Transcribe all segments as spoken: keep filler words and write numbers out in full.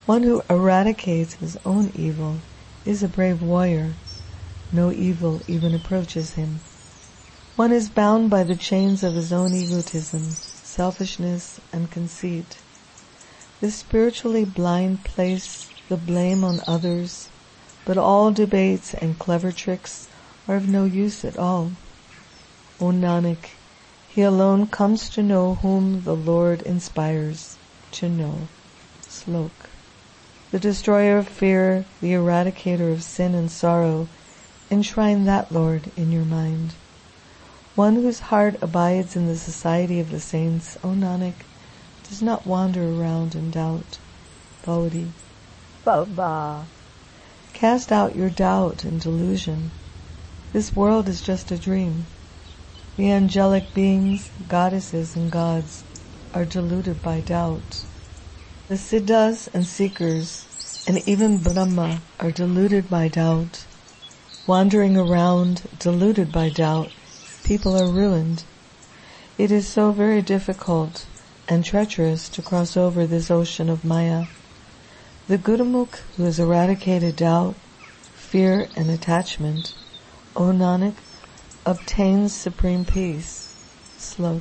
One who eradicates his own evil is a brave warrior. No evil even approaches him. One is bound by the chains of his own egotism, selfishness, and conceit. The spiritually blind place the blame on others, but all debates and clever tricks are of no use at all. O Nanak, he alone comes to know whom the Lord inspires to know. Slok. The destroyer of fear, the eradicator of sin and sorrow, enshrine that Lord in your mind. One whose heart abides in the society of the saints, O Nanak, does not wander around in doubt. Bodhi. Baba. Cast out your doubt and delusion. This world is just a dream. The angelic beings, goddesses, and gods are deluded by doubt. The siddhas and seekers, and even Brahma, are deluded by doubt. Wandering around, deluded by doubt, people are ruined. It is so very difficult and treacherous to cross over this ocean of Maya. The Gurumukh who has eradicated doubt, fear, and attachment, O Nanak, obtains supreme peace. Slok.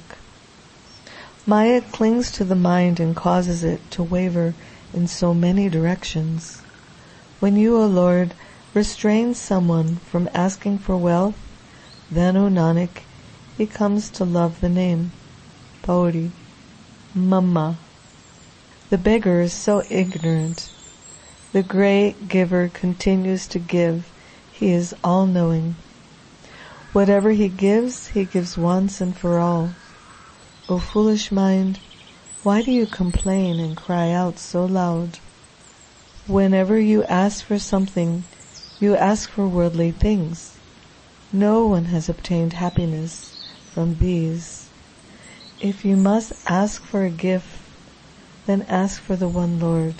Maya clings to the mind and causes it to waver in so many directions. When you, O Lord, restrain someone from asking for wealth, then, O Nanak, he comes to love the name. Pauri. Mama. The beggar is so ignorant. The great giver continues to give. He is all-knowing. Whatever he gives, he gives once and for all. O foolish mind, why do you complain and cry out so loud? Whenever you ask for something, you ask for worldly things. No one has obtained happiness from these. If you must ask for a gift, then ask for the one Lord.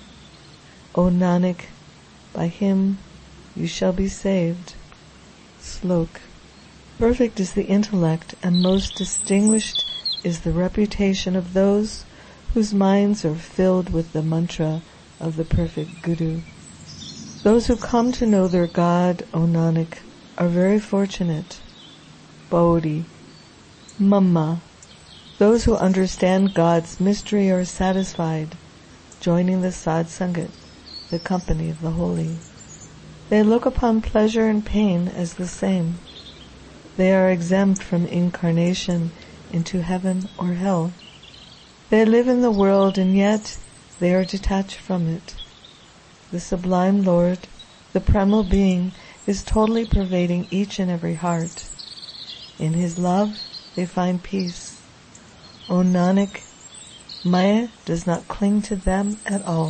O Nanak, by him you shall be saved. Slok. Perfect is the intellect, and most distinguished is the reputation of those whose minds are filled with the mantra of the perfect Guru. Those who come to know their God, O Nanak, are very fortunate. Bodhi. Mama. Those who understand God's mystery are satisfied, joining the Sadh Sangat, the company of the holy. They look upon pleasure and pain as the same. They are exempt from incarnation into heaven or hell. They live in the world and yet they are detached from it. The sublime Lord, the primal being, is totally pervading each and every heart. In his love they find peace. O Nanak, Maya does not cling to them at all.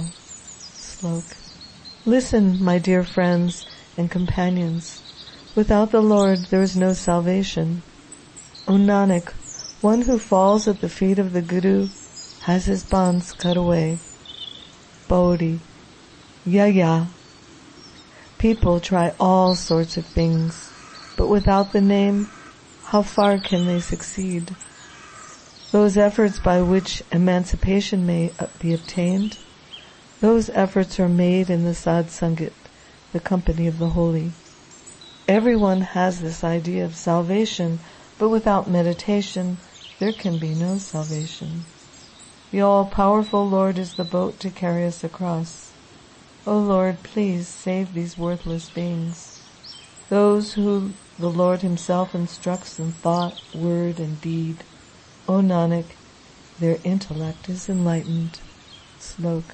Slok. Listen, my dear friends and companions. Without the Lord there is no salvation. O Nanak, one who falls at the feet of the Guru has his bonds cut away. Bodhi. Yaya. People try all sorts of things, but without the name, how far can they succeed? Those efforts by which emancipation may be obtained, those efforts are made in the Sadh Sangat, the company of the holy. Everyone has this idea of salvation, but without meditation, there can be no salvation. The all-powerful Lord is the boat to carry us across. O Lord, please save these worthless beings, those who the Lord himself instructs in thought, word, and deed. O Nanak, their intellect is enlightened. Slok.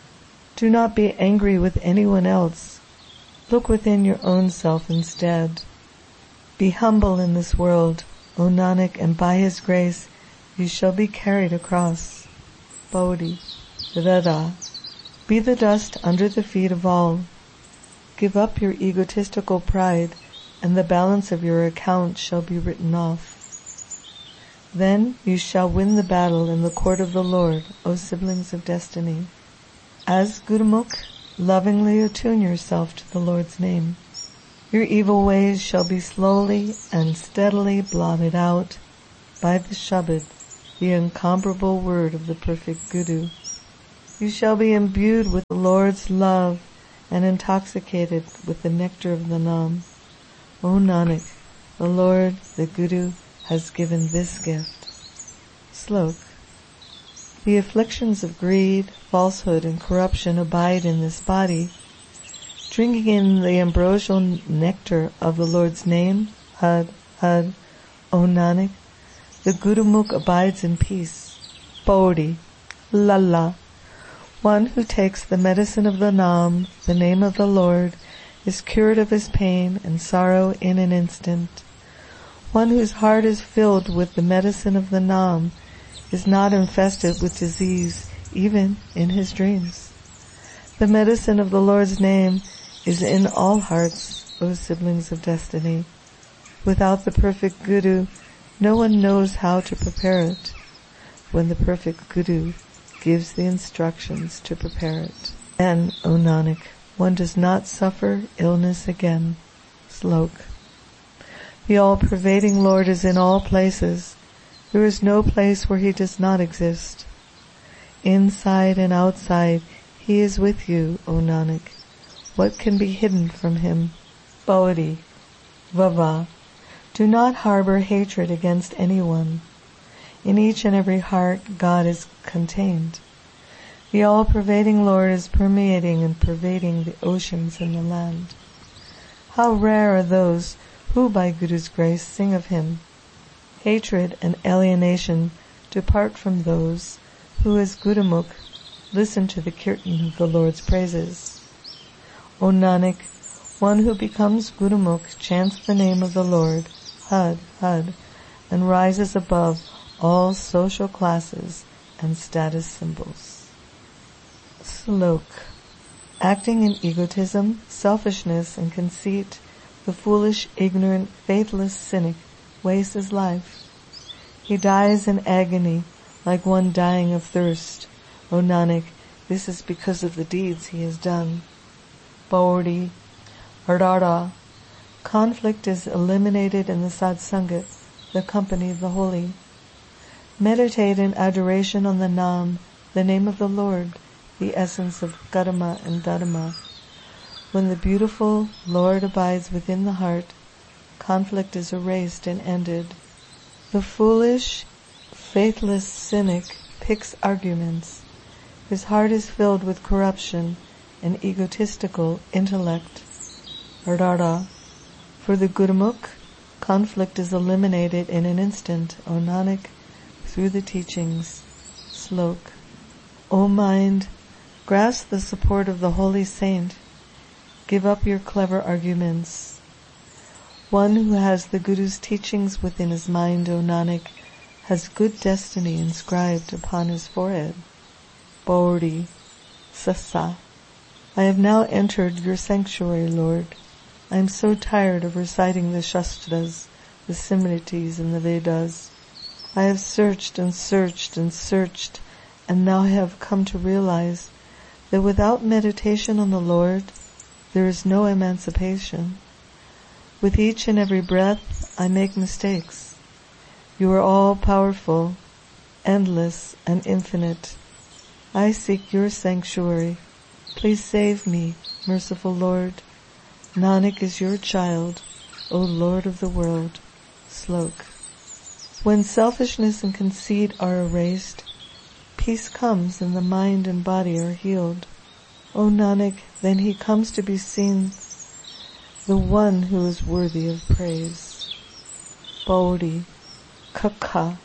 Do not be angry with anyone else. Look within your own self instead. Be humble in this world, O Nanak, and by his grace you shall be carried across. Bodhi. Rada. Be the dust under the feet of all. Give up your egotistical pride, and the balance of your account shall be written off. Then you shall win the battle in the court of the Lord, O siblings of destiny. As Gurumukh, lovingly attune yourself to the Lord's name. Your evil ways shall be slowly and steadily blotted out by the Shabad, the incomparable word of the perfect Guru. You shall be imbued with the Lord's love and intoxicated with the nectar of the Nam. O Nanak, the Lord, the Guru, has given this gift. Slok. The afflictions of greed, falsehood, and corruption abide in this body. Drinking in the ambrosial nectar of the Lord's name, Had, Had, O Nanak, the Gurumukh abides in peace. Bodhi, Lalla. One who takes the medicine of the Nam, the name of the Lord, is cured of his pain and sorrow in an instant. One whose heart is filled with the medicine of the Nam is not infested with disease even in his dreams. The medicine of the Lord's name is in all hearts, O siblings of destiny. Without the perfect Guru, no one knows how to prepare it. When the perfect Guru gives the instructions to prepare it, then, O Nanak, one does not suffer illness again. Slok. The all-pervading Lord is in all places. There is no place where he does not exist. Inside and outside, he is with you, O Nanak. What can be hidden from him? Bodhi, Vava. Do not harbor hatred against anyone. In each and every heart, God is contained. The all-pervading Lord is permeating and pervading the oceans and the land. How rare are those who, by Guru's grace, sing of him. Hatred and alienation depart from those who, as Gurumukh, listen to the kirtan of the Lord's praises. O Nanak, one who becomes Gurumukh chants the name of the Lord, Had, Had, and rises above all social classes and status symbols. Slok. Acting in egotism, selfishness, and conceit, the foolish, ignorant, faithless cynic wastes his life. He dies in agony like one dying of thirst. O Nanak, this is because of the deeds he has done. Bodhi, Ardara. Conflict is eliminated in the Satsangat, the company of the holy. Meditate in adoration on the Nam, the name of the Lord, the essence of Karma and Dharma. When the beautiful Lord abides within the heart, conflict is erased and ended. The foolish, faithless cynic picks arguments. His heart is filled with corruption and egotistical intellect. Ardara. For the Gurumukh, conflict is eliminated in an instant, O Nanak, through the teachings. Slok. O mind, grasp the support of the holy saint. Give up your clever arguments. One who has the Guru's teachings within his mind, O Nanak, has good destiny inscribed upon his forehead. Bodhi, Sasa. I have now entered your sanctuary, Lord. I am so tired of reciting the Shastras, the Simritis, and the Vedas. I have searched and searched and searched, and now I have come to realize that without meditation on the Lord, there is no emancipation. With each and every breath, I make mistakes. You are all-powerful, endless, and infinite. I seek your sanctuary. Please save me, merciful Lord. Nanak is your child, O Lord of the world. Slok. When selfishness and conceit are erased, peace comes and the mind and body are healed. O Nanak, then he comes to be seen, the one who is worthy of praise. Bodhi, Kaka.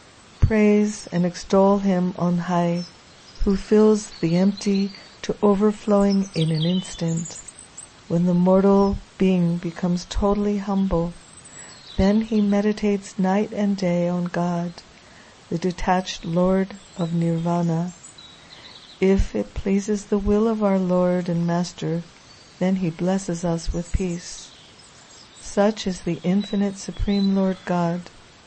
Praise and extol him on high, who fills the empty to overflowing in an instant. When the mortal being becomes totally humble, then he meditates night and day on God, the detached Lord of Nirvana. If it pleases the will of our Lord and Master, then he blesses us with peace. Such is the infinite Supreme Lord God.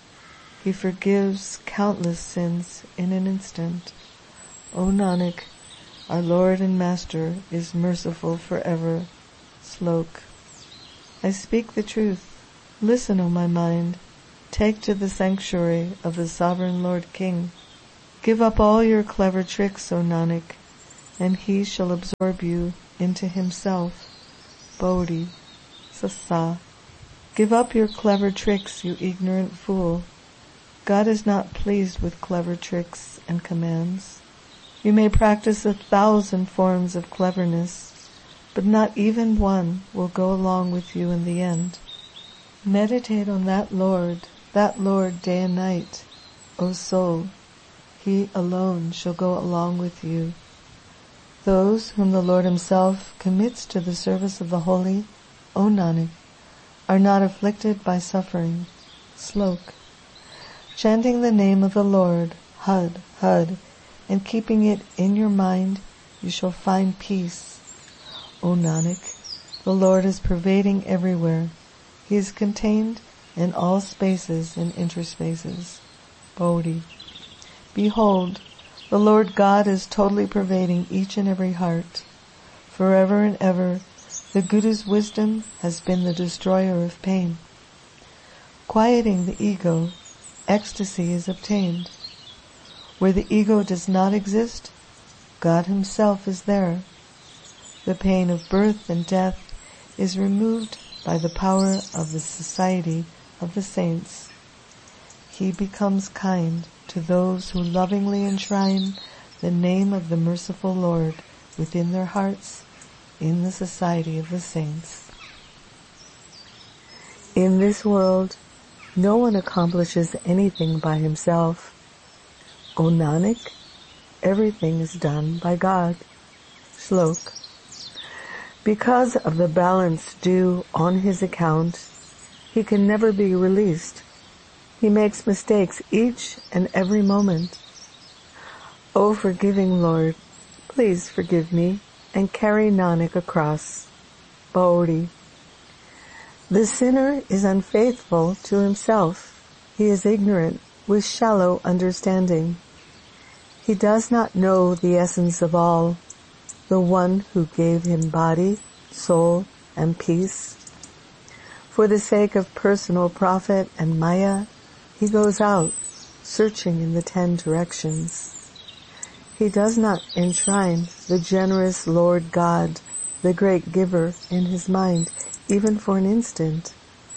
He forgives countless sins in an instant. O Nanak, our Lord and Master is merciful forever. Slok. I speak the truth. Listen, O my mind. Take to the sanctuary of the Sovereign Lord King. Give up all your clever tricks, O Nanak. and he shall absorb you into himself. Bodhi, Sasa. Give up your clever tricks, you ignorant fool. God is not pleased with clever tricks and commands. You may practice a thousand forms of cleverness, but not even one will go along with you in the end. Meditate on that Lord, that Lord day and night, O soul. He alone shall go along with you. Those whom the Lord himself commits to the service of the holy, O Nanak, are not afflicted by suffering. Slok. Chanting the name of the Lord, Hud, Hud, and keeping it in your mind, you shall find peace. O Nanak, the Lord is pervading everywhere. He is contained in all spaces and interspaces. Bodhi. Behold, the Lord God is totally pervading each and every heart. Forever and ever, the Guru's wisdom has been the destroyer of pain. Quieting the ego, ecstasy is obtained. Where the ego does not exist, God himself is there. The pain of birth and death is removed by the power of the society of the saints. He becomes kind to those who lovingly enshrine the name of the merciful Lord within their hearts in the society of the saints. In this world, no one accomplishes anything by himself. O Nanak, everything is done by God. Shlok. Because of the balance due on his account, he can never be released. He makes mistakes each and every moment. O forgiving Lord, please forgive me and carry Nanak across. Bodhi. The sinner is unfaithful to himself. He is ignorant with shallow understanding. He does not know the essence of all, the one who gave him body, soul, and peace. For the sake of personal profit and maya, he goes out, searching in the ten directions. He does not enshrine the generous Lord God, the great giver, in his mind, even for an instant.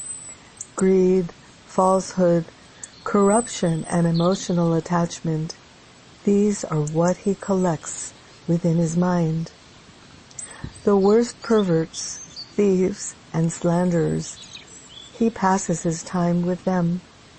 Greed, falsehood, corruption, and emotional attachment, these are what he collects within his mind. The worst perverts, thieves, and slanderers, he passes his time with them.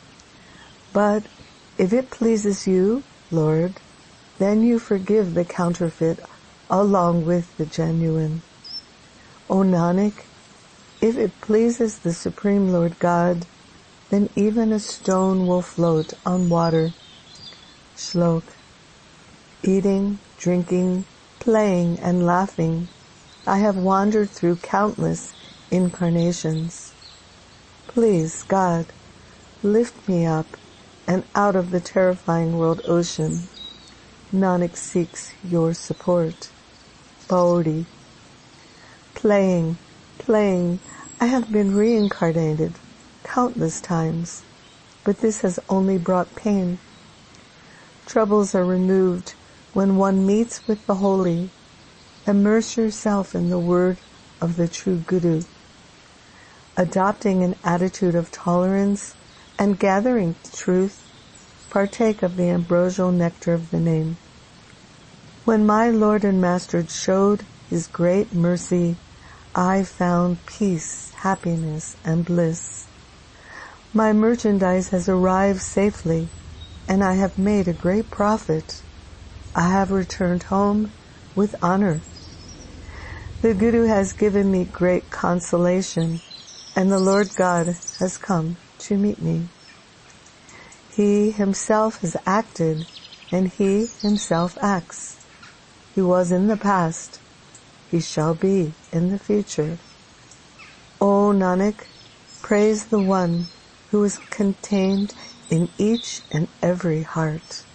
But if it pleases you, Lord, then you forgive the counterfeit along with the genuine. O Nanak, if it pleases the Supreme Lord God, then even a stone will float on water. Shlok. Eating, drinking, playing, and laughing, I have wandered through countless incarnations. Please, God, lift me up and out of the terrifying world ocean. Nanak seeks your support. Bodhi. Playing, playing, I have been reincarnated countless times, but this has only brought pain. Troubles are removed when one meets with the holy. Immerse yourself in the word of the true Guru. Adopting an attitude of tolerance and gathering truth, partake of the ambrosial nectar of the name. When my Lord and Master showed his great mercy, I found peace, happiness, and bliss. My merchandise has arrived safely, and I have made a great profit. I have returned home with honor. The Guru has given me great consolation, and the Lord God has come to meet me. He himself has acted, and he himself acts. He was in the past. He shall be in the future. O Nanak, praise the one who is contained in each and every heart.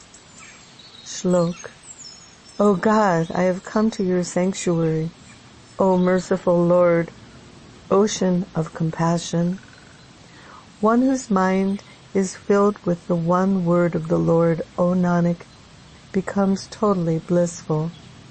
Shlok. O God, I have come to your sanctuary. O merciful Lord, ocean of compassion, one whose mind is filled with the one word of the Lord, O Nanak, becomes totally blissful.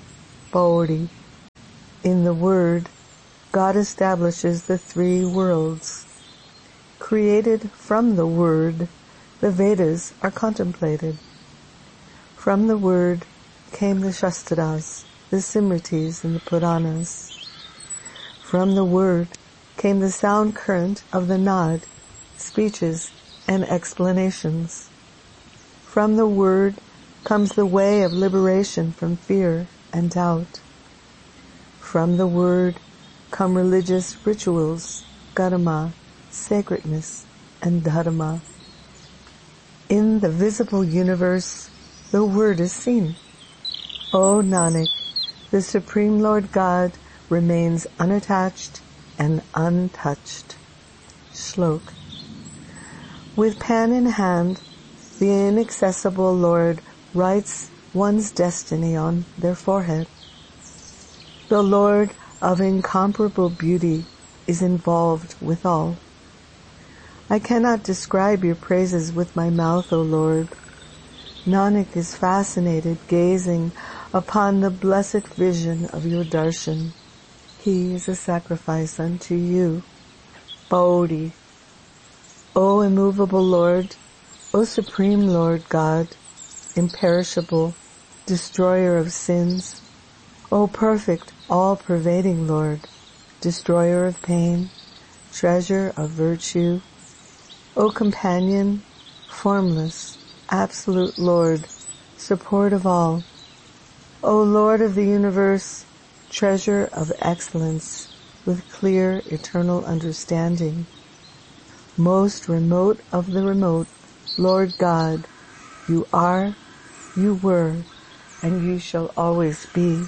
Bodhi. In the Word, God establishes the three worlds. Created from the Word, the Vedas are contemplated. From the Word came the Shastras, the Simritis and the Puranas. From the Word came the sound current of the Nad, speeches and explanations. From the Word comes the way of liberation from fear and doubt. From the Word come religious rituals, karma, sacredness, and dharma. In the visible universe, the Word is seen. O Nanak, the Supreme Lord God remains unattached and untouched. Shlok. With pen in hand, the inaccessible Lord writes one's destiny on their forehead. The Lord of incomparable beauty is involved with all. I cannot describe your praises with my mouth, O Lord. Nanak is fascinated gazing upon the blessed vision of your darshan. He is a sacrifice unto you. Bodhi. O immovable Lord, O Supreme Lord God, imperishable, destroyer of sins, O perfect, all-pervading Lord, destroyer of pain, treasure of virtue, O companion, formless, absolute Lord, support of all, O Lord of the universe, treasure of excellence, with clear, eternal understanding, most remote of the remote, Lord God, you are, you were, and you shall always be.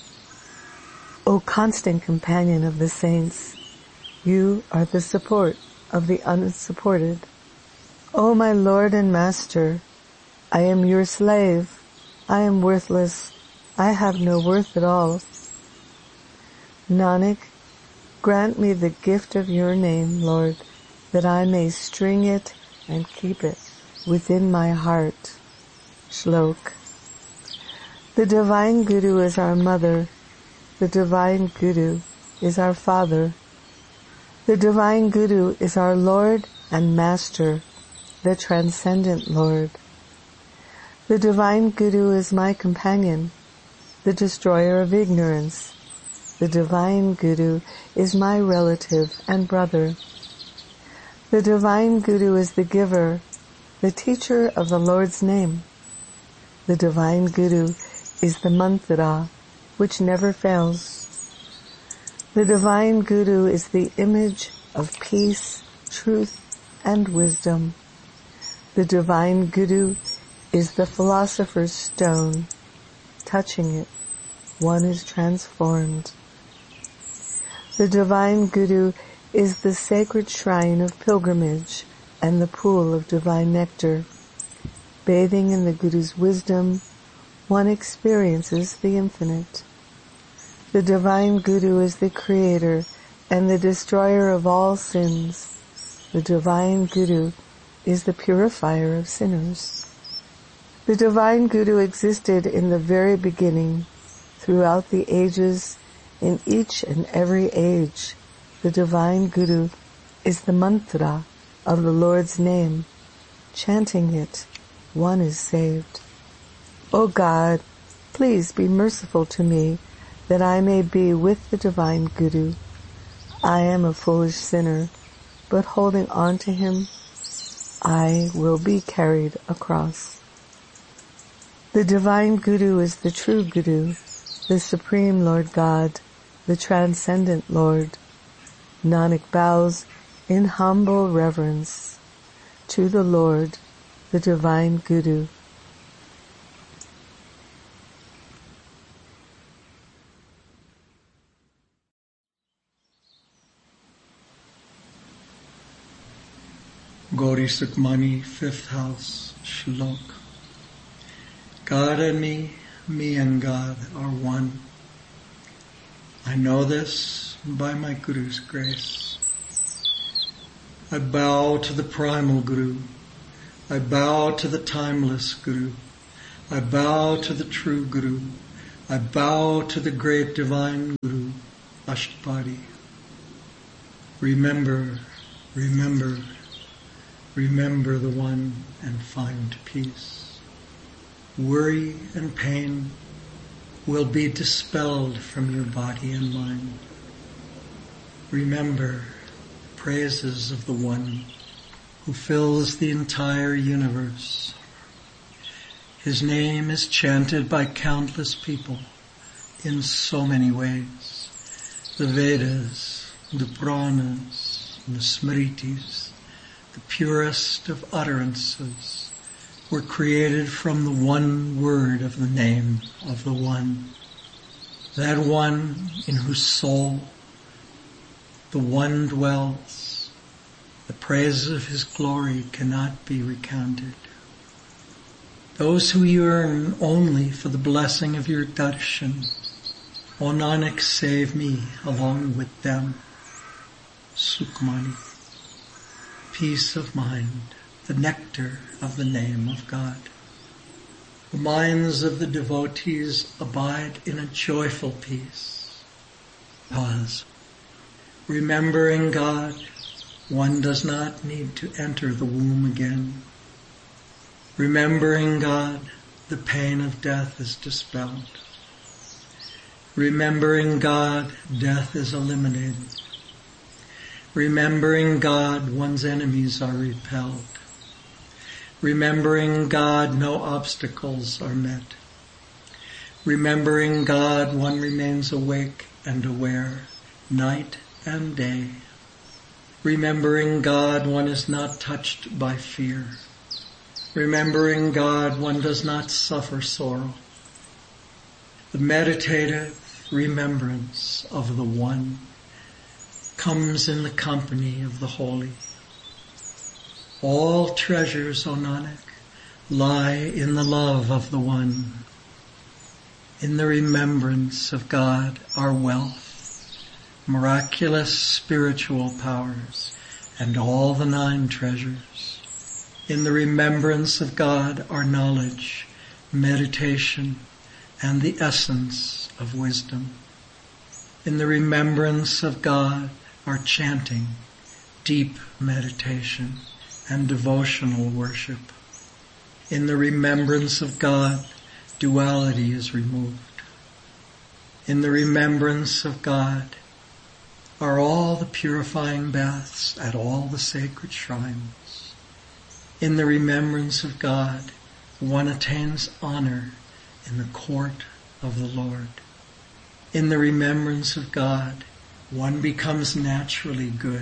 O constant companion of the saints, you are the support of the unsupported. O my Lord and Master, I am your slave. I am worthless. I have no worth at all. Nanak, grant me the gift of your name, Lord, that I may string it and keep it within my heart. Shlok. The Divine Guru is our mother. The Divine Guru is our father. The Divine Guru is our Lord and Master, the Transcendent Lord. The Divine Guru is my companion, the destroyer of ignorance. The Divine Guru is my relative and brother. The Divine Guru is the giver, the teacher of the Lord's name. The Divine Guru is the mantra, which never fails. The Divine Guru is the image of peace, truth, and wisdom. The Divine Guru is the philosopher's stone. Touching it, one is transformed. The Divine Guru is the sacred shrine of pilgrimage and the pool of divine nectar. Bathing in the Guru's wisdom, one experiences the infinite. The Divine Guru is the creator and the destroyer of all sins. The Divine Guru is the purifier of sinners. The Divine Guru existed in the very beginning, throughout the ages, in each and every age. The Divine Guru is the mantra of the Lord's name. Chanting it, one is saved. O God, please be merciful to me, that I may be with the Divine Guru. I am a foolish sinner, but holding on to him, I will be carried across. The Divine Guru is the true Guru, the Supreme Lord God, the Transcendent Lord. Nanak bows in humble reverence to the Lord, the Divine Guru. Gauri Sukhmani, fifth house, Shlok. God and me, me and God are one. I know this by my Guru's grace. I bow to the primal Guru. I bow to the timeless Guru. I bow to the true Guru. I bow to the great divine Guru, Ashtapadi. Remember, remember, remember the one and find peace. Worry and pain will be dispelled from your body and mind. Remember praises of the one who fills the entire universe. His name is chanted by countless people in so many ways. The Vedas, the Puranas, the Smritis, the purest of utterances, were created from the one word of the name of the One. That One in whose soul the One dwells. The praises of His glory cannot be recounted. Those who yearn only for the blessing of your darshan, O Nanak, save me along with them. Sukhmani, peace of mind, the nectar of the name of God. The minds of the devotees abide in a joyful peace. Pause. Remembering God, one does not need to enter the womb again. Remembering God, the pain of death is dispelled. Remembering God, death is eliminated. Remembering God, one's enemies are repelled. Remembering God, no obstacles are met. Remembering God, one remains awake and aware, night and day. Remembering God, one is not touched by fear. Remembering God, one does not suffer sorrow. The meditative remembrance of the One comes in the company of the holy. All treasures, O Nanak, lie in the love of the One. In the remembrance of God are wealth, miraculous spiritual powers, and all the nine treasures. In the remembrance of God are knowledge, meditation, and the essence of wisdom. In the remembrance of God are chanting, deep meditation, and devotional worship. In the remembrance of God, duality is removed. In the remembrance of God are all the purifying baths at all the sacred shrines. In the remembrance of God, one attains honor in the court of the Lord. In the remembrance of God, one becomes naturally good.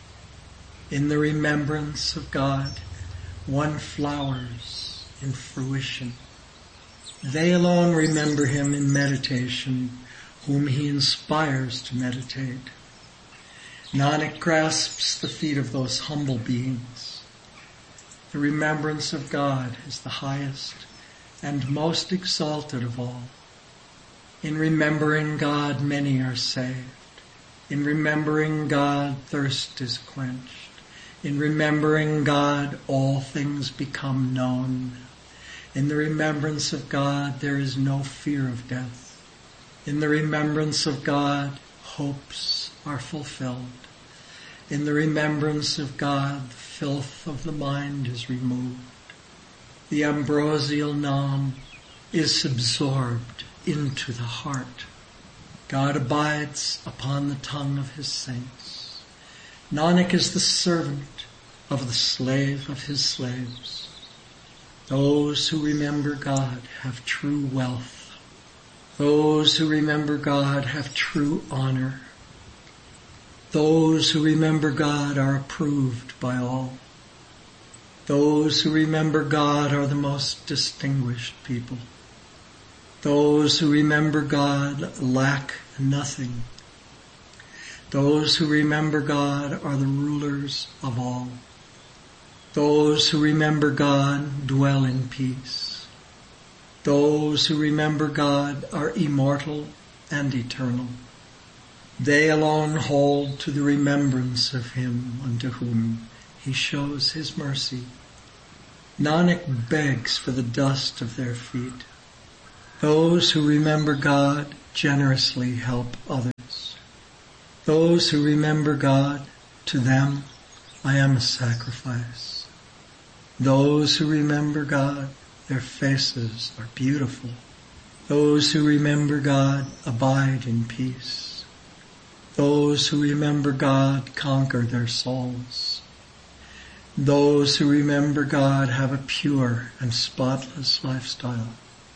In the remembrance of God, one flowers in fruition. They alone remember Him in meditation, whom He inspires to meditate. Nanak grasps the feet of those humble beings. The remembrance of God is the highest and most exalted of all. In remembering God, many are saved. In remembering God, thirst is quenched. In remembering God, all things become known. In the remembrance of God, there is no fear of death. In the remembrance of God, hopes are fulfilled. In the remembrance of God, the filth of the mind is removed. The ambrosial Nam is absorbed into the heart. God abides upon the tongue of His saints. Nanak is the servant of the slave of his slaves. Those who remember God have true wealth. Those who remember God have true honor. Those who remember God are approved by all. Those who remember God are the most distinguished people. Those who remember God lack nothing. Those who remember God are the rulers of all. Those who remember God dwell in peace. Those who remember God are immortal and eternal. They alone hold to the remembrance of Him unto whom He shows His mercy. Nanak begs for the dust of their feet. Those who remember God generously help others. Those who remember God, to them I am a sacrifice. Those who remember God, their faces are beautiful. Those who remember God abide in peace. Those who remember God conquer their souls. Those who remember God have a pure and spotless lifestyle.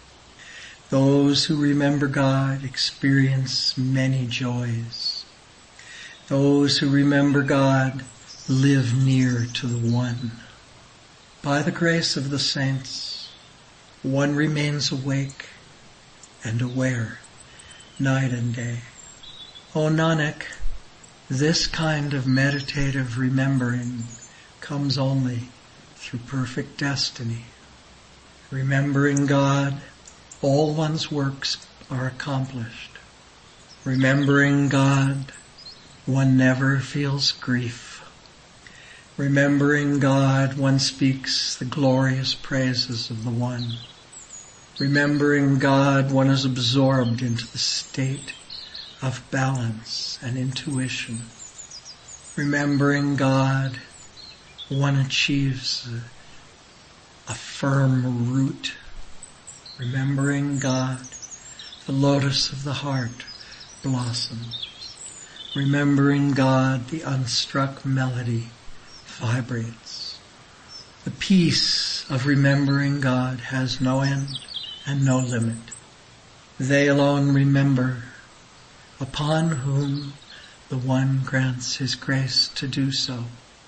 Those who remember God experience many joys. Those who remember God live near to the One. By the grace of the saints, one remains awake and aware night and day. O Nanak, this kind of meditative remembering comes only through perfect destiny. Remembering God, all one's works are accomplished. Remembering God, one never feels grief. Remembering God, one speaks the glorious praises of the One. Remembering God, one is absorbed into the state of balance and intuition. Remembering God, one achieves a, a firm root. Remembering God, the lotus of the heart blossoms. Remembering God, the unstruck melody vibrates. The peace of remembering God has no end and no limit. They alone remember, upon whom the One grants His grace to do so.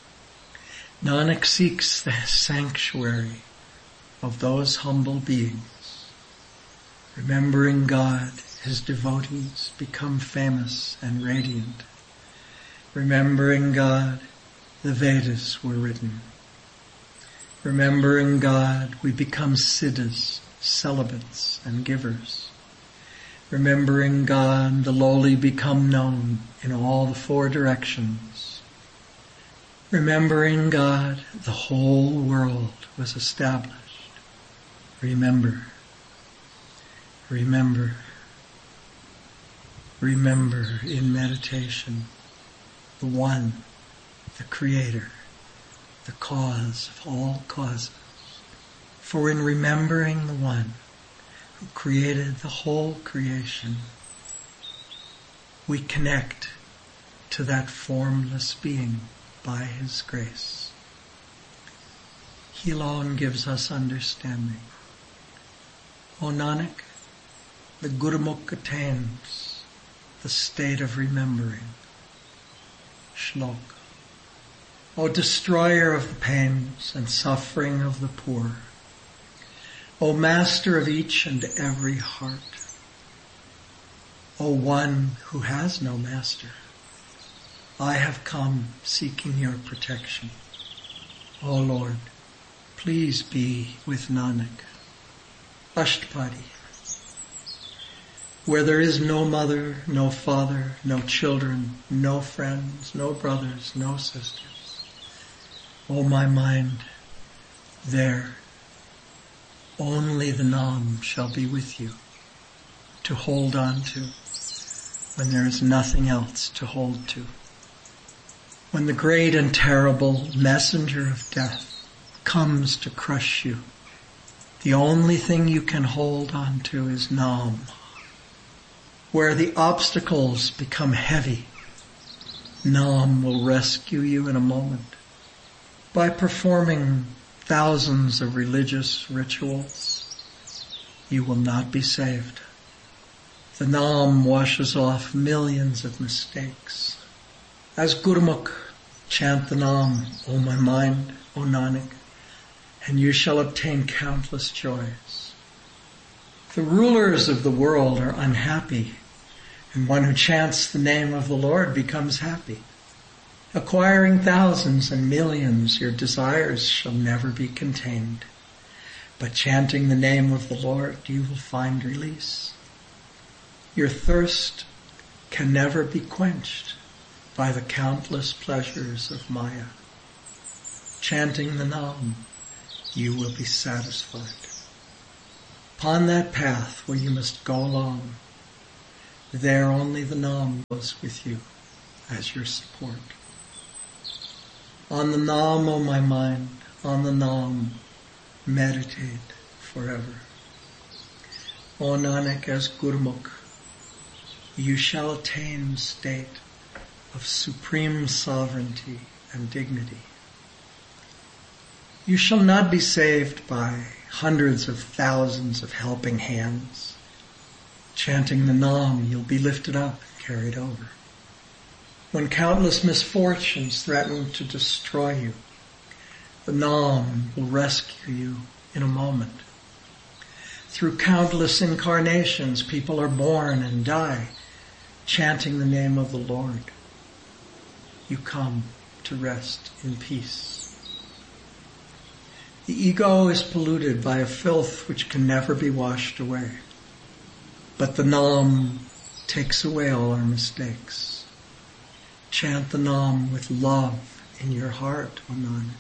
Nanak seeks the sanctuary of those humble beings. Remembering God, his devotees become famous and radiant. Remembering God, the Vedas were written. Remembering God, we become siddhas, celibates, and givers. Remembering God, the lowly become known in all the four directions. Remembering God, the whole world was established. Remember. Remember, remember in meditation the One, the Creator, the cause of all causes. For in remembering the One who created the whole creation, we connect to that formless being by His grace. He alone gives us understanding. O Nanak, the Gurmukh attains the state of remembering. Shlok. O destroyer of the pains and suffering of the poor, O master of each and every heart, O one who has no master, I have come seeking your protection. O Lord, please be with Nanak. Ashtapadi. Where there is no mother, no father, no children, no friends, no brothers, no sisters, O my mind, there only the Nam shall be with you, to hold on to, when there is nothing else to hold to. When the great and terrible messenger of death comes to crush you, the only thing you can hold on to is Nam. Where the obstacles become heavy, Nam will rescue you in a moment. By performing thousands of religious rituals, you will not be saved. The Nam washes off millions of mistakes. As Gurmukh, chant the Nam, O my mind, O Nanak, and you shall obtain countless joys. The rulers of the world are unhappy, and one who chants the name of the Lord becomes happy. Acquiring thousands and millions, your desires shall never be contained. But chanting the name of the Lord, you will find release. Your thirst can never be quenched by the countless pleasures of Maya. Chanting the Nam, you will be satisfied. Upon that path where you must go alone, there only the Nam goes with you as your support. On the Nam, O my mind, on the Nam, meditate forever. O Nanak, as Gurmukh, you shall attain state of supreme sovereignty and dignity. You shall not be saved by hundreds of thousands of helping hands. Chanting the Nam, you'll be lifted up and carried over. When countless misfortunes threaten to destroy you, the Nam will rescue you in a moment. Through countless incarnations, people are born and die, chanting the name of the Lord. You come to rest in peace. The ego is polluted by a filth which can never be washed away. But the Nam takes away all our mistakes. Chant the Nam with love in your heart, O Nanak,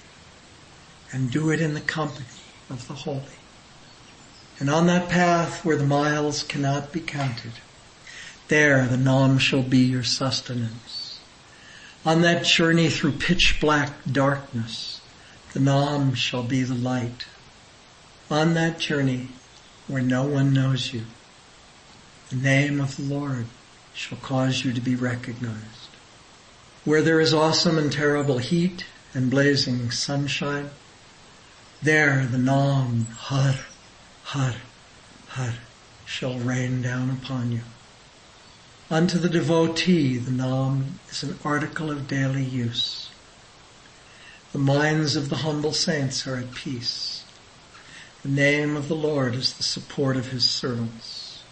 and do it in the company of the holy. And on that path where the miles cannot be counted, there the Nam shall be your sustenance. On that journey through pitch black darkness, the Nam shall be the light. On that journey where no one knows you, the name of the Lord shall cause you to be recognized. Where there is awesome and terrible heat and blazing sunshine, there the Nam, Har, Har, Har, shall rain down upon you. Unto the devotee, the Nam is an article of daily use. The minds of the humble saints are at peace. The name of the Lord is the support of his servants.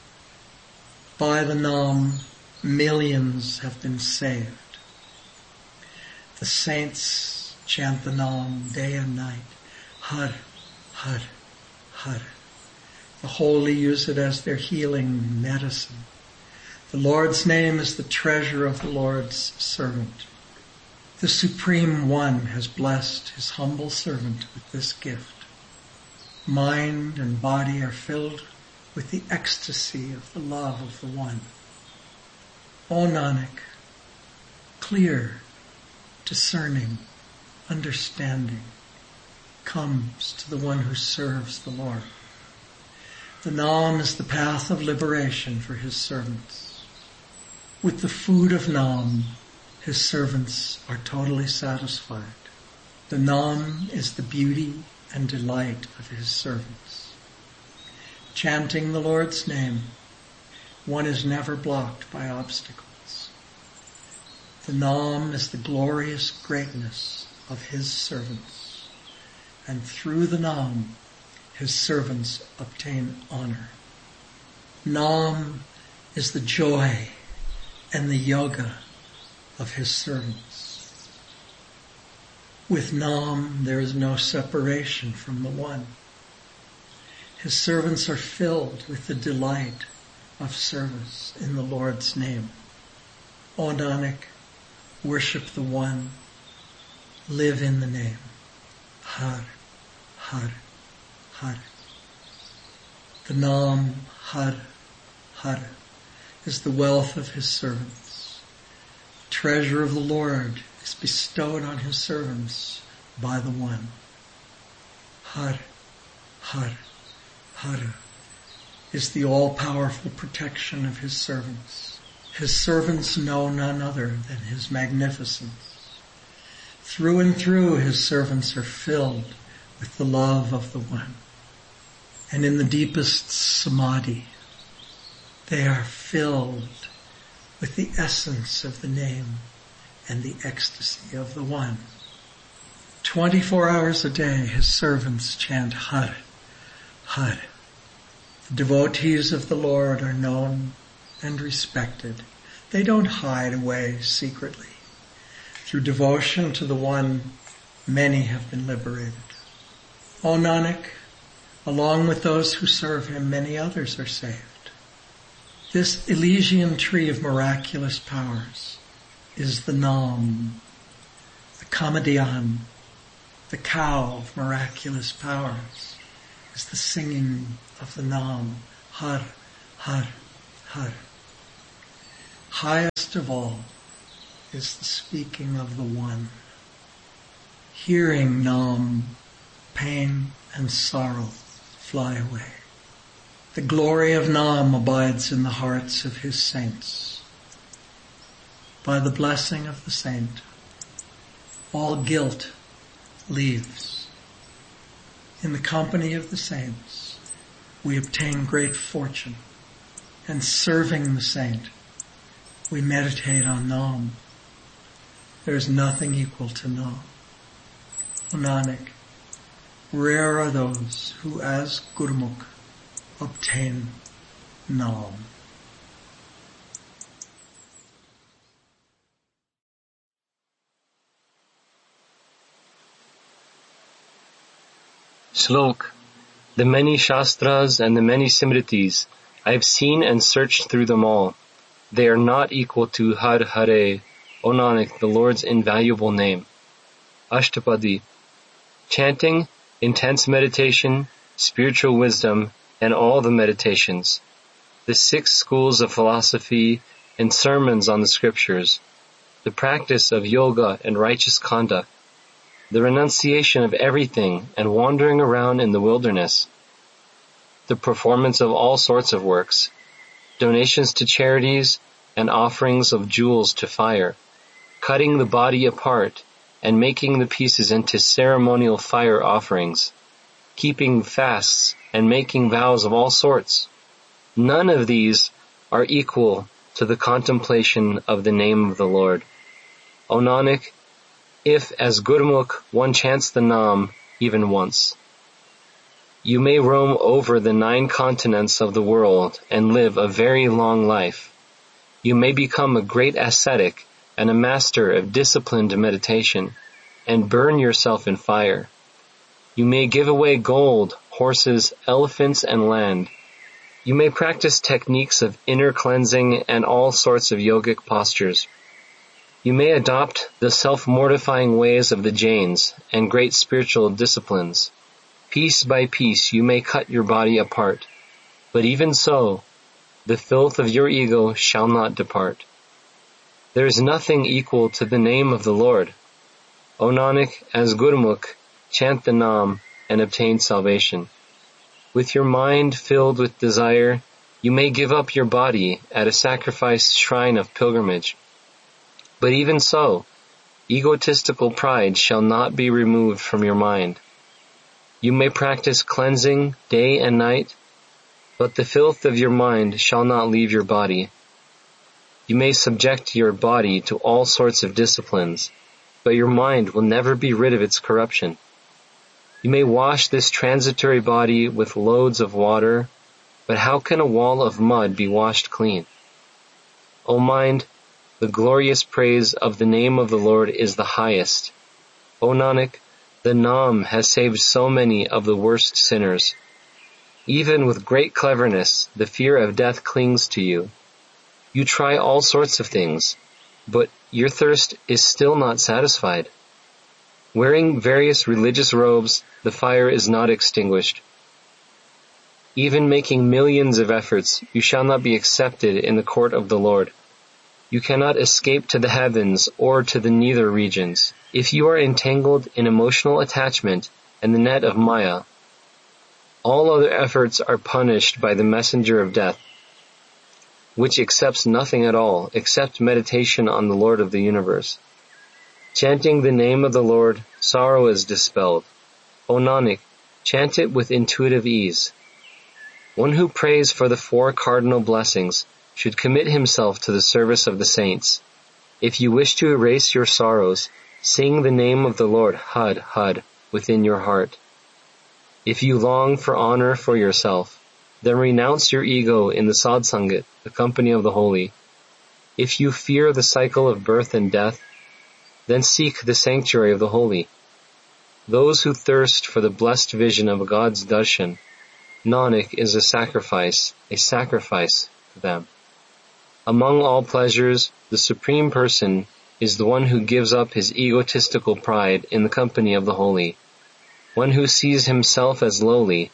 By the Nam, millions have been saved. The saints chant the Nam day and night. Har, Har, Har. The holy use it as their healing medicine. The Lord's name is the treasure of the Lord's servant. The Supreme One has blessed his humble servant with this gift. Mind and body are filled with the ecstasy of the love of the One. O Nanak, clear, discerning, understanding comes to the one who serves the Lord. The Nam is the path of liberation for his servants. With the food of Nam, his servants are totally satisfied. The Nam is the beauty and delight of his servants. Chanting the Lord's name, one is never blocked by obstacles. The Nam is the glorious greatness of his servants, and through the Nam, his servants obtain honor. Nam is the joy and the yoga of his servants. With Nam, there is no separation from the One. His servants are filled with the delight of service in the Lord's name. O Nanak, worship the One, live in the name. Har, Har, Har. The Nam, Har, Har, is the wealth of his servants. The treasure of the Lord is bestowed on his servants by the One. Har, Har, Har is the all-powerful protection of his servants. His servants know none other than his magnificence. Through and through, his servants are filled with the love of the One. And in the deepest samadhi, they are filled with the essence of the name and the ecstasy of the One. Twenty-four hours a day, his servants chant Har, Har. The devotees of the Lord are known and respected. They don't hide away secretly. Through devotion to the One, many have been liberated. O Nanak, along with those who serve him, many others are saved. This Elysian tree of miraculous powers is the Nam, the Kamadian, the cow of miraculous powers. is the singing of the Nam, Har, Har, Har. Highest of all is the speaking of the One. Hearing Nam, pain and sorrow fly away. The glory of Nam abides in the hearts of his saints. By the blessing of the saint, all guilt leaves. In the company of the saints, we obtain great fortune, and serving the saint, we meditate on Nam. There is nothing equal to Nam. O Nanak, rare are those who as Gurmukh obtain Nam. Shlok. The many Shastras and the many Simritis, I have seen and searched through them all. They are not equal to Har Hare, O Nanak, the Lord's invaluable name. Ashtapadi. Chanting, intense meditation, spiritual wisdom, and all the meditations. The six schools of philosophy and sermons on the scriptures. The practice of yoga and righteous conduct. The renunciation of everything and wandering around in the wilderness. The performance of all sorts of works. Donations to charities and offerings of jewels to fire. Cutting the body apart and making the pieces into ceremonial fire offerings. Keeping fasts and making vows of all sorts. None of these are equal to the contemplation of the name of the Lord. O Nanak, if as Gurmukh one chants the Nam even once, you may roam over the nine continents of the world and live a very long life. You may become a great ascetic and a master of disciplined meditation, and burn yourself in fire. You may give away gold, horses, elephants, and land. You may practice techniques of inner cleansing and all sorts of yogic postures. You may adopt the self-mortifying ways of the Jains and great spiritual disciplines. Piece by piece you may cut your body apart, but even so, the filth of your ego shall not depart. There is nothing equal to the name of the Lord. O Nanak, as Gurmukh, chant the Nam and obtain salvation. With your mind filled with desire, you may give up your body at a sacrificed shrine of pilgrimage. But even so, egotistical pride shall not be removed from your mind. You may practice cleansing day and night, but the filth of your mind shall not leave your body. You may subject your body to all sorts of disciplines, but your mind will never be rid of its corruption. You may wash this transitory body with loads of water, but how can a wall of mud be washed clean? O mind, the glorious praise of the name of the Lord is the highest. O Nanak, the Nam has saved so many of the worst sinners. Even with great cleverness, the fear of death clings to you. You try all sorts of things, but your thirst is still not satisfied. Wearing various religious robes, the fire is not extinguished. Even making millions of efforts, you shall not be accepted in the court of the Lord. You cannot escape to the heavens or to the nether regions. If you are entangled in emotional attachment and the net of Maya, all other efforts are punished by the messenger of death, which accepts nothing at all except meditation on the Lord of the universe. Chanting the name of the Lord, sorrow is dispelled. O Nanak, chant it with intuitive ease. One who prays for the four cardinal blessings should commit himself to the service of the saints. If you wish to erase your sorrows, sing the name of the Lord, Had, Had, within your heart. If you long for honor for yourself, then renounce your ego in the sadsangat, the company of the holy. If you fear the cycle of birth and death, then seek the sanctuary of the holy. Those who thirst for the blessed vision of God's darshan, Nanak is a sacrifice, a sacrifice to them. Among all pleasures, the Supreme Person is the one who gives up his egotistical pride in the company of the holy. One who sees himself as lowly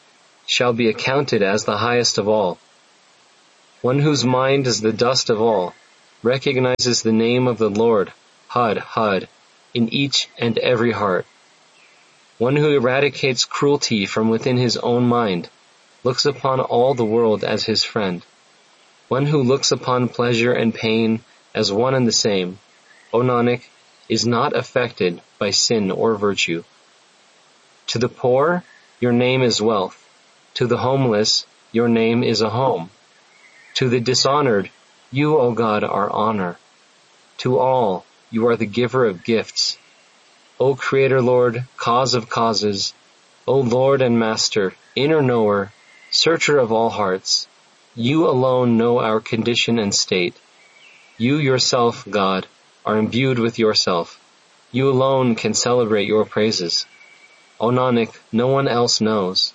shall be accounted as the highest of all. One whose mind is the dust of all recognizes the name of the Lord, Hud, Hud, in each and every heart. One who eradicates cruelty from within his own mind looks upon all the world as his friend. One who looks upon pleasure and pain as one and the same, O Nanak, is not affected by sin or virtue. To the poor, your name is wealth. To the homeless, your name is a home. To the dishonored, you, O God, are honor. To all, you are the giver of gifts. O Creator Lord, cause of causes, O Lord and Master, inner knower, searcher of all hearts, you alone know our condition and state. You yourself, God, are imbued with yourself. You alone can celebrate your praises. O Nanak, no one else knows.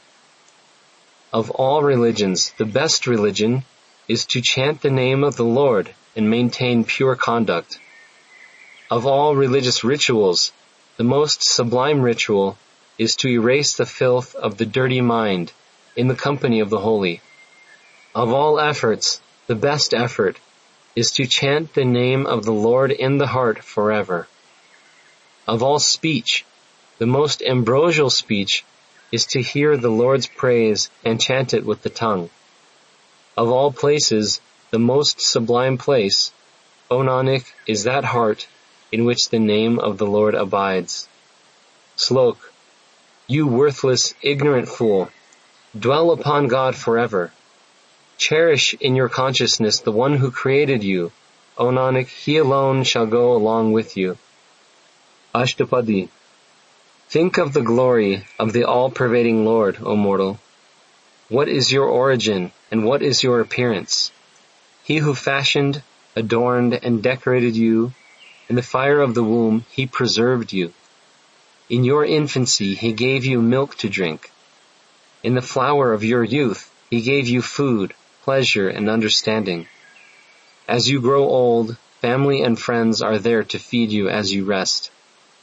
Of all religions, the best religion is to chant the name of the Lord and maintain pure conduct. Of all religious rituals, the most sublime ritual is to erase the filth of the dirty mind in the company of the holy. Of all efforts, the best effort is to chant the name of the Lord in the heart forever. Of all speech, the most ambrosial speech is to hear the Lord's praise and chant it with the tongue. Of all places, the most sublime place, O Nanak, is that heart in which the name of the Lord abides. Slok. You worthless, ignorant fool, dwell upon God forever. Cherish in your consciousness the one who created you. O Nanak, he alone shall go along with you. Ashtapadi. Think of the glory of the all-pervading Lord, O mortal. What is your origin and what is your appearance? He who fashioned, adorned, and decorated you, in the fire of the womb he preserved you. In your infancy he gave you milk to drink. In the flower of your youth he gave you food, pleasure, and understanding. As you grow old, family and friends are there to feed you as you rest.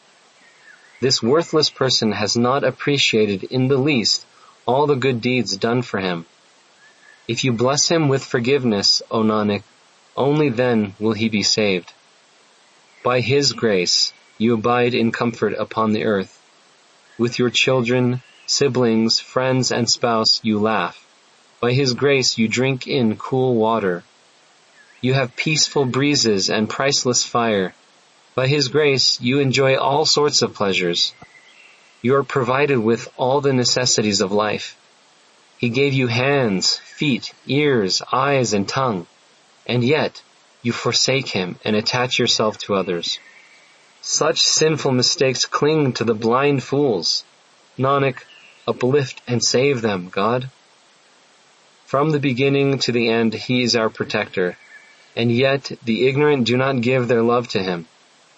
This worthless person has not appreciated in the least all the good deeds done for him. If you bless him with forgiveness, O Nanak, only then will he be saved. By his grace, you abide in comfort upon the earth. With your children, siblings, friends, and spouse you laugh. By his grace you drink in cool water. You have peaceful breezes and priceless fire. By his grace you enjoy all sorts of pleasures. You are provided with all the necessities of life. He gave you hands, feet, ears, eyes, and tongue, and yet you forsake him and attach yourself to others. Such sinful mistakes cling to the blind fools. Nanak, uplift and save them, God. From the beginning to the end he is our protector, and yet the ignorant do not give their love to him.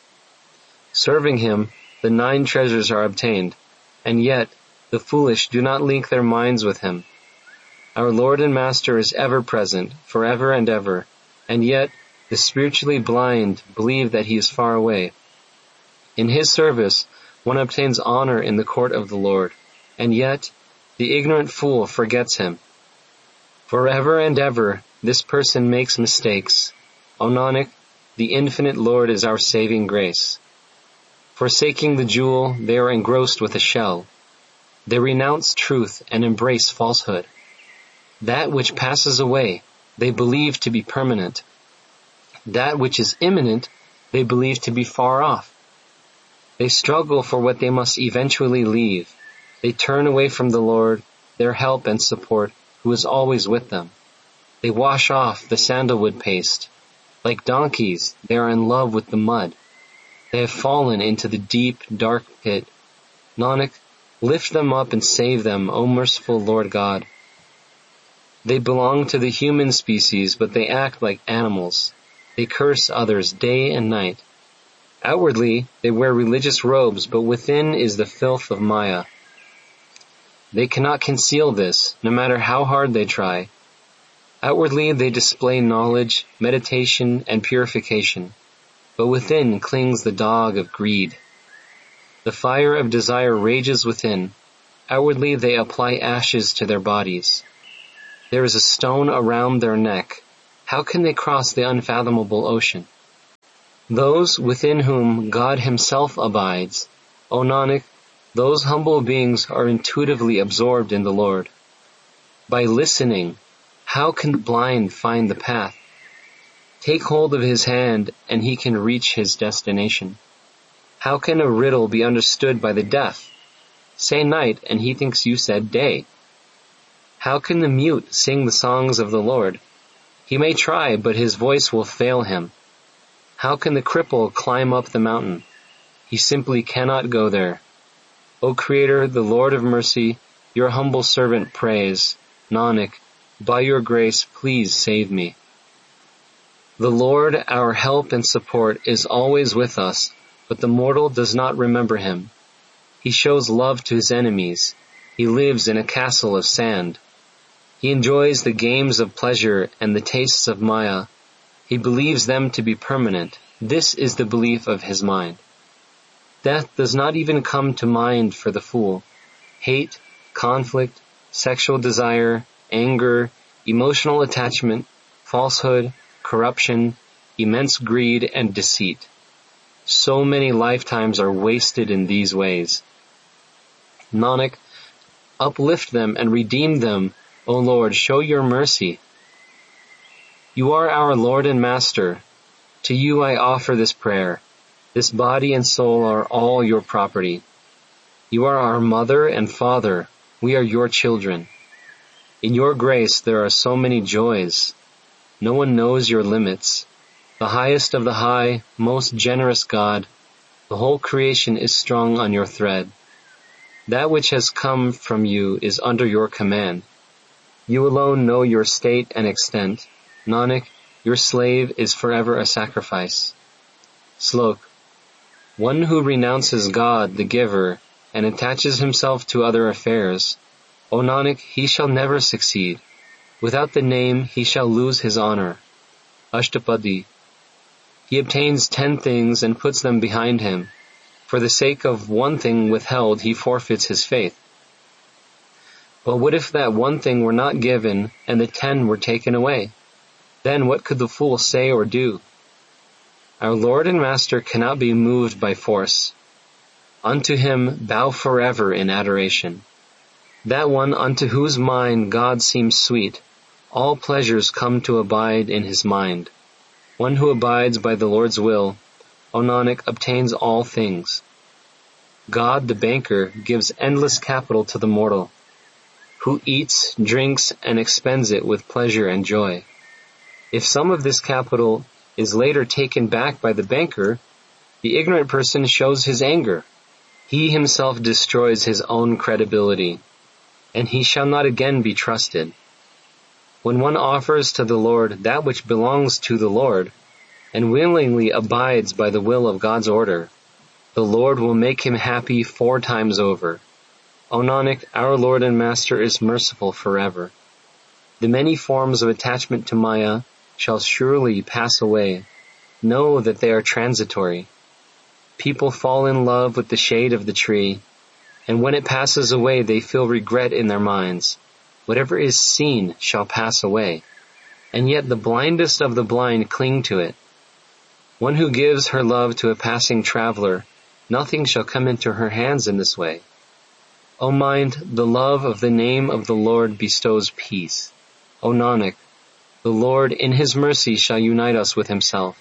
Serving him, the nine treasures are obtained, and yet the foolish do not link their minds with him. Our Lord and Master is ever present, forever and ever, and yet the spiritually blind believe that he is far away. In his service, one obtains honor in the court of the Lord, and yet the ignorant fool forgets him. Forever and ever, this person makes mistakes. O Nanak, the infinite Lord is our saving grace. Forsaking the jewel, they are engrossed with a shell. They renounce truth and embrace falsehood. That which passes away, they believe to be permanent. That which is imminent, they believe to be far off. They struggle for what they must eventually leave. They turn away from the Lord, their help and support, who is always with them. They wash off the sandalwood paste. Like donkeys, they are in love with the mud. They have fallen into the deep, dark pit. Nanak, lift them up and save them, O merciful Lord God. They belong to the human species, but they act like animals. They curse others day and night. Outwardly, they wear religious robes, but within is the filth of Maya. They cannot conceal this, no matter how hard they try. Outwardly, they display knowledge, meditation, and purification, but within clings the dog of greed. The fire of desire rages within, Outwardly they apply ashes to their bodies. There is a stone around their neck. How can they cross the unfathomable ocean? Those within whom God himself abides, O Nanak, those humble beings are intuitively absorbed in the Lord. By listening, how can the blind find the path? Take hold of his hand and he can reach his destination. How can a riddle be understood by the deaf? Say night and he thinks you said day. How can the mute sing the songs of the Lord? He may try, but his voice will fail him. How can the cripple climb up the mountain? He simply cannot go there. O Creator, the Lord of mercy, your humble servant prays. Nanak, by your grace, please save me. The Lord, our help and support, is always with us, but the mortal does not remember him. He shows love to his enemies. He lives in a castle of sand. He enjoys the games of pleasure and the tastes of Maya. He believes them to be permanent. This is the belief of his mind. Death does not even come to mind for the fool. Hate, conflict, sexual desire, anger, emotional attachment, falsehood, corruption, immense greed, and deceit. So many lifetimes are wasted in these ways. Nanak, uplift them and redeem them, O Lord, show your mercy. You are our Lord and Master. To you I offer this prayer. This body and soul are all your property. You are our mother and father. We are your children. In your grace there are so many joys. No one knows your limits. The highest of the high, most generous God, the whole creation is strung on your thread. That which has come from you is under your command. You alone know your state and extent. Nanak, your slave is forever a sacrifice. Slok. One who renounces God, the giver, and attaches himself to other affairs, O Nanak, he shall never succeed. Without the name, he shall lose his honor. Ashtapadi. He obtains ten things and puts them behind him. For the sake of one thing withheld, he forfeits his faith. But what if that one thing were not given and the ten were taken away? Then what could the fool say or do? Our Lord and Master cannot be moved by force. Unto him bow forever in adoration. That one unto whose mind God seems sweet, all pleasures come to abide in his mind. One who abides by the Lord's will, O Nanak, obtains all things. God, the banker, gives endless capital to the mortal, who eats, drinks, and expends it with pleasure and joy. If some of this capital is later taken back by the banker, the ignorant person shows his anger. He himself destroys his own credibility, and he shall not again be trusted. When one offers to the Lord that which belongs to the Lord, and willingly abides by the will of God's order, the Lord will make him happy four times over. O Nanak, our Lord and Master is merciful forever. The many forms of attachment to Maya shall surely pass away. Know that they are transitory. People fall in love with the shade of the tree, and when it passes away they feel regret in their minds. Whatever is seen shall pass away, and yet the blindest of the blind cling to it. One who gives her love to a passing traveler, nothing shall come into her hands in this way. O mind, the love of the name of the Lord bestows peace. O Nanak, the Lord in his mercy shall unite us with himself.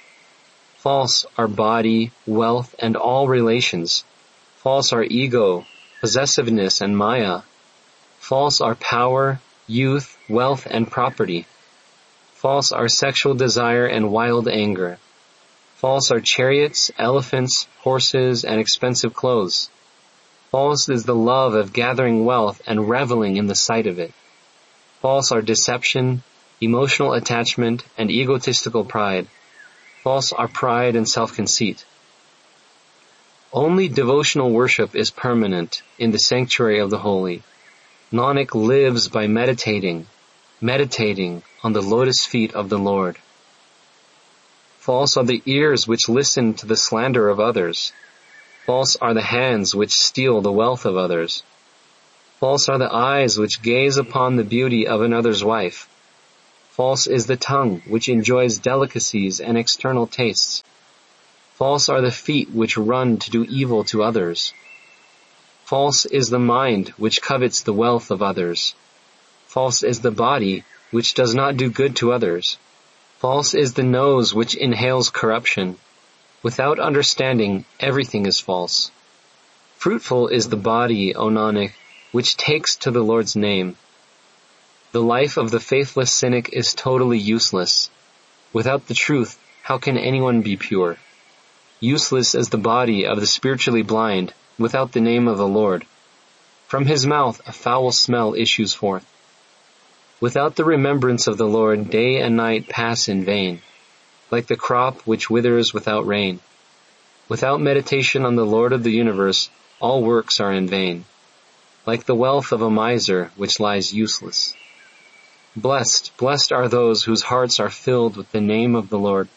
False are body, wealth, and all relations. False are ego, possessiveness, and Maya. False are power, youth, wealth, and property. False are sexual desire and wild anger. False are chariots, elephants, horses, and expensive clothes. False is the love of gathering wealth and reveling in the sight of it. False are deception, emotional attachment, and egotistical pride. False are pride and self-conceit. Only devotional worship is permanent in the sanctuary of the holy. Nanak lives by meditating, meditating on the lotus feet of the Lord. False are the ears which listen to the slander of others. False are the hands which steal the wealth of others. False are the eyes which gaze upon the beauty of another's wife. False is the tongue which enjoys delicacies and external tastes. False are the feet which run to do evil to others. False is the mind which covets the wealth of others. False is the body which does not do good to others. False is the nose which inhales corruption. Without understanding, everything is false. Fruitful is the body, O Nanak, which takes to the Lord's name. The life of the faithless cynic is totally useless. Without the truth, how can anyone be pure? Useless is the body of the spiritually blind, without the name of the Lord. From his mouth a foul smell issues forth. Without the remembrance of the Lord, day and night pass in vain, like the crop which withers without rain. Without meditation on the Lord of the universe, all works are in vain, like the wealth of a miser which lies useless. Blessed, blessed are those whose hearts are filled with the name of the Lord.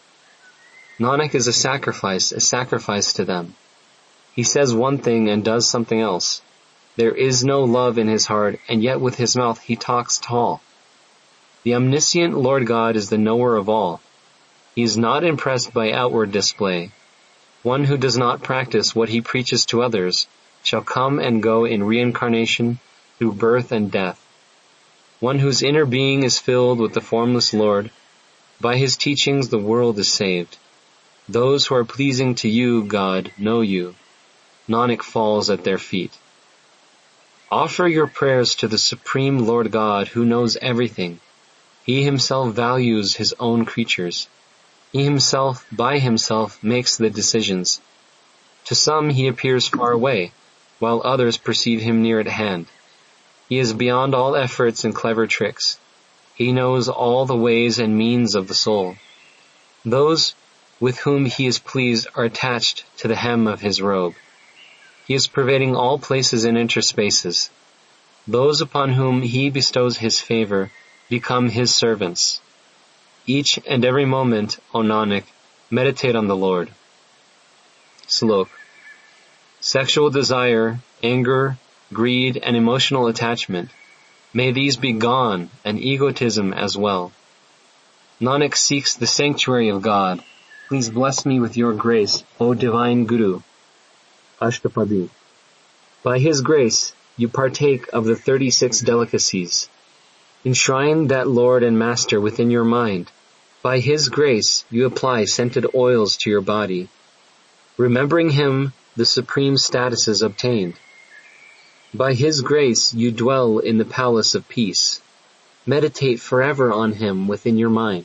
Nanak is a sacrifice, a sacrifice to them. He says one thing and does something else. There is no love in his heart, and yet with his mouth he talks tall. The omniscient Lord God is the knower of all. He is not impressed by outward display. One who does not practice what he preaches to others shall come and go in reincarnation through birth and death. One whose inner being is filled with the formless Lord, by his teachings the world is saved. Those who are pleasing to you, God, know you. Nanak falls at their feet. Offer your prayers to the Supreme Lord God who knows everything. He himself values his own creatures. He himself, by himself, makes the decisions. To some he appears far away, while others perceive him near at hand. He is beyond all efforts and clever tricks. He knows all the ways and means of the soul. Those with whom he is pleased are attached to the hem of his robe. He is pervading all places and interspaces. Those upon whom he bestows his favor become his servants. Each and every moment, O Nanak, meditate on the Lord. Slok. Sexual desire, anger, greed, and emotional attachment, may these be gone, and egotism as well. Nanak seeks the sanctuary of God. Please bless me with your grace, O Divine Guru. Ashtapadi. By his grace, you partake of the thirty-six delicacies. Enshrine that Lord and Master within your mind. By his grace, you apply scented oils to your body. Remembering him, the supreme status is obtained. By his grace, you dwell in the palace of peace. Meditate forever on him within your mind.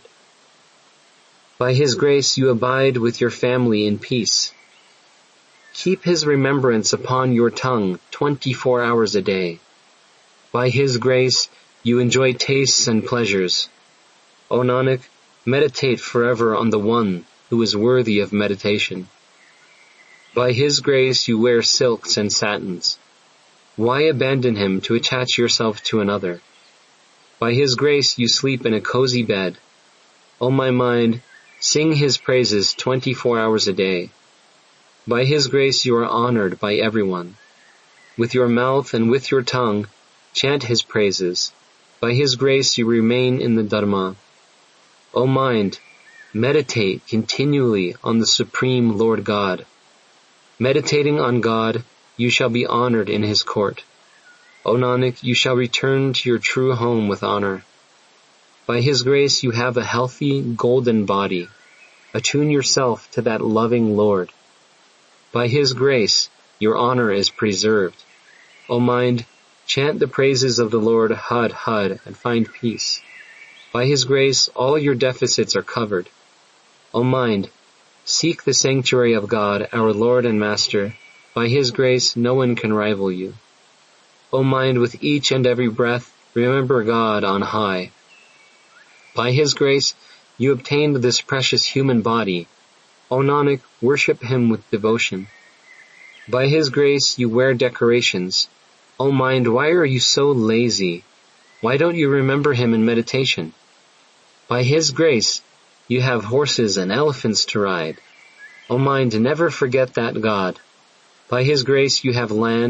By his grace, you abide with your family in peace. Keep his remembrance upon your tongue twenty-four hours a day. By his grace, you enjoy tastes and pleasures. O Nanak, meditate forever on the one who is worthy of meditation. By his grace, you wear silks and satins. Why abandon him to attach yourself to another? By his grace, you sleep in a cozy bed. O my mind, sing his praises twenty-four hours a day. By his grace you are honored by everyone. With your mouth and with your tongue, chant his praises. By his grace you remain in the Dharma. O mind, meditate continually on the Supreme Lord God. Meditating on God, you shall be honored in his court. O Nanak, you shall return to your true home with honor. By his grace you have a healthy, golden body. Attune yourself to that loving Lord. By his grace, your honor is preserved. O mind, chant the praises of the Lord Had Had and find peace. By his grace, all your deficits are covered. O mind, seek the sanctuary of God, our Lord and Master. By his grace, no one can rival you. O mind, with each and every breath, remember God on high. By his grace, you obtained this precious human body. O Nanak, worship him with devotion. By his grace, you wear decorations. O mind, why are you so lazy? Why don't you remember him in meditation? By his grace, you have horses and elephants to ride. O mind, never forget that God. By his grace, you have land,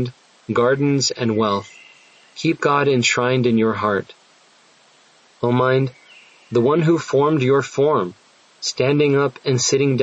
gardens, and wealth. Keep God enshrined in your heart. O mind, the one who formed your form, standing up and sitting down,